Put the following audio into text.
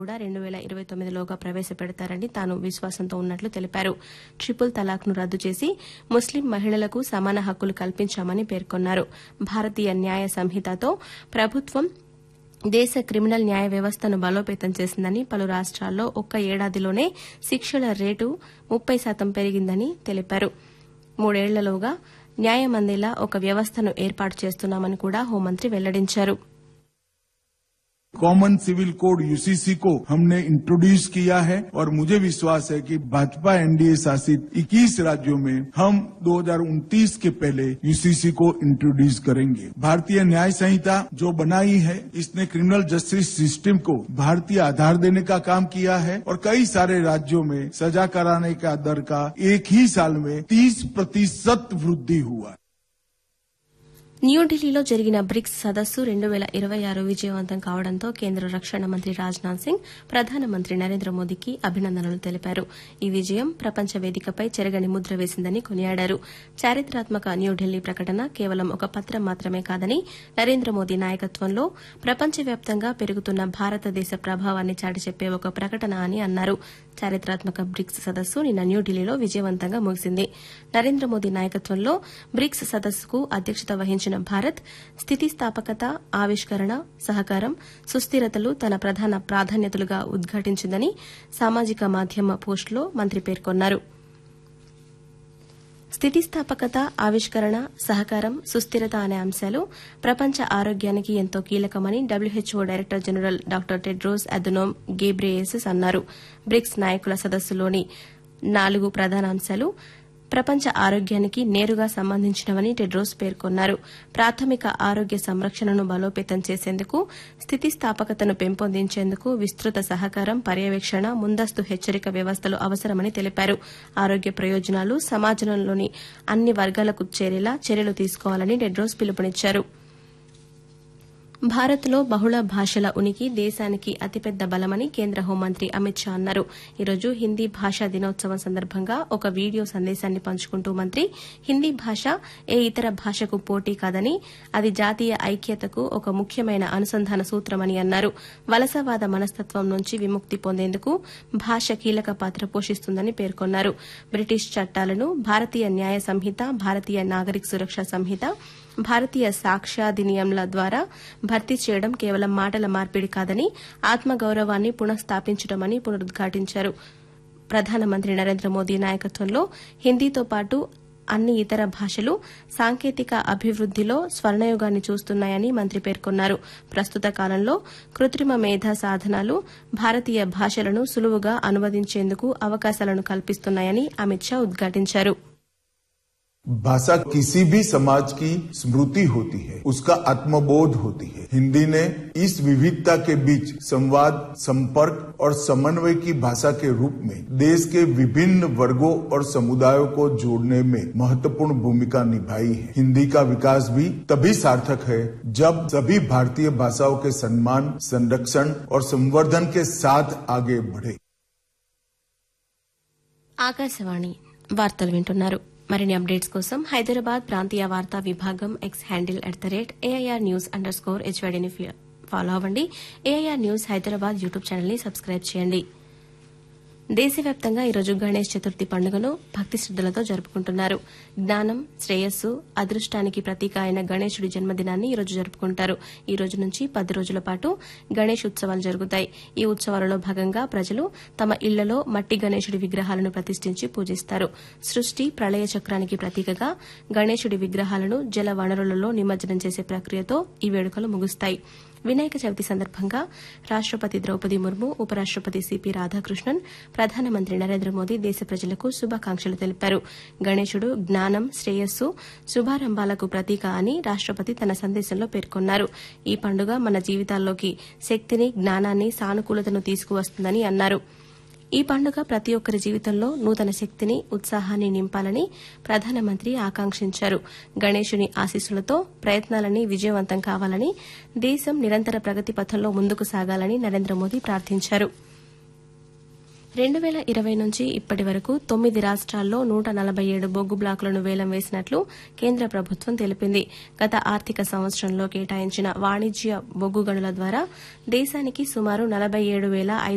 కూడా 2029లోగా ప్రవేశపెడతారని తాను విశ్వాసంతో ఉన్నట్లు తెలిపారు. ట్రిపుల్ తలాక్ను రద్దు చేసి ముస్లిం మహిళలకు సమాన హక్కులు కల్పించామని పేర్కొన్నారు. భారతీయ న్యాయ సంహితతో ప్రభుత్వం దేశ క్రిమినల్ న్యాయ వ్యవస్థను బలోపేతం చేసిందని, పలు రాష్ట్రాల్లో ఒక్క ఏడాదిలోనే శిక్షల రేటు 30% పెరిగిందని తెలిపారు. 3 ఏళ్లలోగా న్యాయం అందేలా ఒక వ్యవస్థను ఏర్పాటు చేస్తున్నామని కూడా హోంమంత్రి వెల్లడించారు. कॉमन सिविल कोड यूसीसी को हमने इंट्रोड्यूस किया है और मुझे विश्वास है कि भाजपा एनडीए शासित 21 राज्यों में हम 2029 के पहले यूसीसी को इंट्रोड्यूस करेंगे। भारतीय न्याय संहिता जो बनाई है इसने क्रिमिनल जस्टिस सिस्टम को भारतीय आधार देने का काम किया है और कई सारे राज्यों में सजा कराने का दर का एक ही साल में 30% वृद्धि हुआ। న్యూఢిల్లీలో జరిగిన బ్రిక్స్ సదస్సు 2026 విజయవంతం కావడంతో కేంద్ర రక్షణ మంత్రి రాజ్నాథ్ సింగ్ ప్రధానమంత్రి నరేంద్ర మోదీకి అభినందనలు తెలిపారు. ఈ విజయం ప్రపంచ వేదికపై చెరగని ముద్ర వేసిందని కొనియాడారు. చారిత్రాత్మక న్యూఢిల్లీ ప్రకటన కేవలం ఒక పత్రం మాత్రమే కాదని, నరేంద్ర మోదీ నాయకత్వంలో ప్రపంచవ్యాప్తంగా పెరుగుతున్న భారతదేశ ప్రభావాన్ని చాటి చెప్పే ఒక ప్రకటన అని అన్నారు. చారిత్రాత్మక బ్రిక్స్ సదస్సు నిన్న న్యూఢిల్లీలో విజయవంతంగా ముగిసింది. నరేంద్ర మోదీ నాయకత్వంలో బ్రిక్స్ సదస్సుకు అధ్యక్షత వహించిన భారత్ స్థితిస్థాపకత, ఆవిష్కరణ, సహకారం, సుస్థిరతలు తన ప్రధాన ప్రాధాన్యతలుగా ఉద్ఘాటించిందని సామాజిక మాధ్యమ పోస్టులో మంత్రి పేర్కొన్నారు. స్థితిస్థాపకత, ఆవిష్కరణ, సహకారం, సుస్థిరత అనే అంశాలు ప్రపంచ ఆరోగ్యానికి ఎంతో కీలకమని WHO director general doctor Tedros Adhanom గేబ్రేయెసస్ అన్నారు. బ్రిక్స్ నాయకుల సదస్సులోని 4 ప్రధాన అంశాలు ప్రపంచ ఆరోగ్యానికి నేరుగా సంబంధించినవని టెడ్రోస్ పేర్కొన్నారు. ప్రాథమిక ఆరోగ్య సంరక్షణను బలోపేతం చేసేందుకు, స్థితిస్థాపకతను పెంపొందించేందుకు విస్తృత సహకారం, పర్యవేక్షణ, ముందస్తు హెచ్చరిక వ్యవస్థలు అవసరమని తెలిపారు. ఆరోగ్య ప్రయోజనాలు సమాజంలోని అన్ని వర్గాలకు చేరేలా చర్యలు తీసుకోవాలని టెడ్రోస్ పిలుపునిచ్చారు. భారత్లో బహుళ భాషల ఉనికి దేశానికి అతిపెద్ద బలమని కేంద్ర హోంమంత్రి అమిత్ షా అన్నారు. ఈరోజు హిందీ భాషా దినోత్సవం సందర్భంగా ఒక వీడియో సందేశాన్ని పంచుకుంటూ మంత్రి హిందీ భాష ఏ ఇతర భాషకు పోటీ కాదని, అది జాతీయ ఐక్యతకు ఒక ముఖ్యమైన అనుసంధాన సూత్రమని అన్నారు. వలసవాద మనస్తత్వం నుంచి విముక్తి పొందేందుకు భాష కీలక పాత్ర పోషిస్తుందని పేర్కొన్నారు. బ్రిటిష్ చట్టాలను భారతీయ న్యాయ సంహిత, భారతీయ నాగరిక సురక్ష సంహిత, భారతీయ సాక్ష్యాధినియంల ద్వారా భర్తీ చేయడం కేవలం మాటల మార్పిడి కాదని, ఆత్మగౌరవాన్ని పునఃస్థాపించడమని పునరుద్ఘాటించారు. ప్రధానమంత్రి నరేంద్ర మోదీ నాయకత్వంలో హిందీతో పాటు అన్ని ఇతర భాషలు సాంకేతిక అభివృద్దిలో స్వర్ణయుగాన్ని చూస్తున్నాయని మంత్రి పేర్కొన్నారు. ప్రస్తుత కాలంలో కృత్రిమ మేధా సాధనాలు భారతీయ భాషలను సులువుగా అనువదించేందుకు అవకాశాలను కల్పిస్తున్నాయని అమిత్ షా ఉద్ఘాటించారు. भाषा किसी भी समाज की स्मृति होती है, उसका आत्मबोध होती है। हिंदी ने इस विविधता के बीच संवाद, संपर्क और समन्वय की भाषा के रूप में देश के विभिन्न वर्गों और समुदायों को जोड़ने में महत्वपूर्ण भूमिका निभाई है। हिंदी का विकास भी तभी सार्थक है जब सभी भारतीय भाषाओं के सम्मान, संरक्षण और संवर्धन के साथ आगे बढ़े। ఆకాశవాణి వార్తలు వింటున్నారు. మరిన్ని అప్డేట్స్ కోసం హైదరాబాద్ ప్రాంతీయ వార్తా విభాగం ఎక్స్ హ్యాండిల్ @AIR_News_HYDని ఫాలో అవ్వండి. ఏఐఆర్ న్యూస్ హైదరాబాద్ యూట్యూబ్ ఛానల్ని సబ్స్క్రైబ్ చేయండి. దేశవ్యాప్తంగా ఈరోజు గణేష్ చతుర్థి పండుగను భక్తి శ్రద్దలతో జరుపుకుంటున్నారు. జ్ఞానం, శ్రేయస్సు, అదృష్టానికి ప్రతీక అయిన గణేశుడి జన్మదినాన్ని ఈరోజు జరుపుకుంటారు. ఈ రోజు నుంచి 10 రోజుల పాటు గణేష్ ఉత్సవాలు జరుగుతాయి. ఈ ఉత్సవాలలో భాగంగా ప్రజలు తమ ఇళ్లలో మట్టి గణేశుడి విగ్రహాలను ప్రతిష్ఠించి పూజిస్తారు. సృష్టి, ప్రళయ చక్రానికి ప్రతీకగా గణేశుడి విగ్రహాలను జల వనరులలో నిమజ్జనం చేసే ప్రక్రియతో ఈ వేడుకలు ముగుస్తాయి. వినాయక చవితి సందర్భంగా రాష్టపతి ద్రౌపది ముర్ము, ఉపరాష్టపతి సిపి రాధాకృష్ణన్, ప్రధానమంత్రి నరేంద్ర మోదీ దేశ ప్రజలకు శుభాకాంక్షలు తెలిపారు. గణేశుడు జ్ఞానం, శ్రేయస్సు, శుభారంభాలకు ప్రతీక అని రాష్టపతి తన సందేశంలో పేర్కొన్నారు. ఈ పండుగ మన జీవితాల్లోకి శక్తిని, జ్ఞానాన్ని, సానుకూలతను తీసుకువస్తుందని అన్నారు. ఈ పండుగ ప్రతి ఒక్కరి జీవితంలో నూతన శక్తిని, ఉత్సాహాన్ని నింపాలని ప్రధానమంత్రి ఆకాంక్షించారు. గణేశుని ఆశీస్సులతో ప్రయత్నాలన్నీ విజయవంతం కావాలని, దేశం నిరంతర ప్రగతి పథంలో ముందుకు సాగాలని నరేంద్ర మోదీ ప్రార్థించారు. 2020 నుంచి ఇప్పటి వరకు 9 రాష్ట్రాల్లో 147 బొగ్గు బ్లాకులను వేలం వేసినట్లు కేంద్ర ప్రభుత్వం తెలిపింది. గత ఆర్థిక సంవత్సరంలో కేటాయించిన వాణిజ్య బొగ్గు గనుల ద్వారా దేశానికి సుమారు 47,500